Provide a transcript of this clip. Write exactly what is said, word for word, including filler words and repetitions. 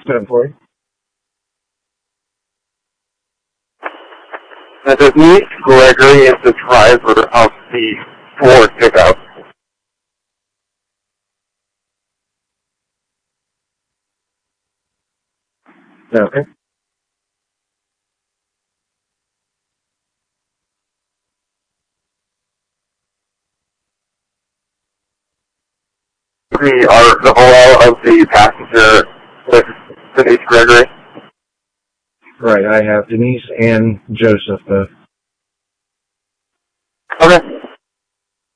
ten forty. This is me, Gregory, is the driver of the Ford pickup. Okay. We are the O L of the passenger with Denise Gregory. Right, I have Denise and Joseph both.